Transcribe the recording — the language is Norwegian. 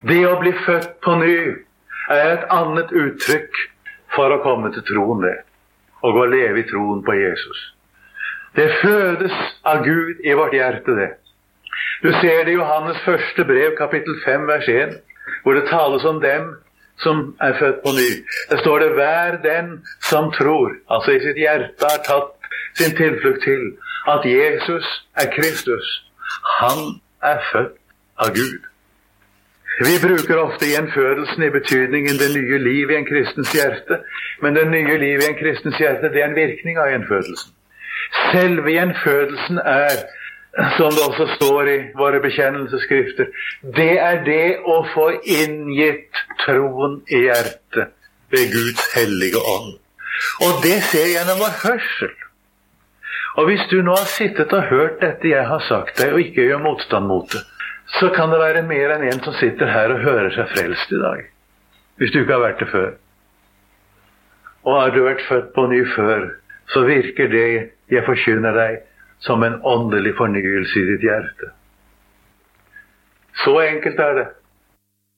Det å bli født på ny er et annet uttrykk for å komme til troen det, og gå og leve i troen på Jesus. Det fødes av Gud i vårt hjerte det. Du ser det i Johannes første brev, kapittel 5, vers 1, hvor det tales om dem som er født på ny. Det står det, hver den som tror, altså i sitt hjerte har tatt sin tilflukt til at Jesus er Kristus. Han er født av Gud. Vi bruker ofte gjenfødelsen i betydningen det nye liv i en kristens hjerte, men det nye liv i en kristens hjerte, det er en virkning av gjenfødelsen. Selve gjenfødelsen er, som det også står i våre bekjennelsesskrifter, det er det å få inngitt troen i hjertet ved Guds hellige ånd. Og det ser gjennom vår hørsel. Og hvis du nå har sittet og hørt dette jeg har sagt deg, og ikke gjør motstand mot det, så kan det være mer enn en som sitter her og hører seg frelst i dag, hvis du ikke har vært det før. Og har du vært født på ny før, så virker det jeg forkynner deg som en åndelig fornyelse i ditt hjerte. Så enkelt er det.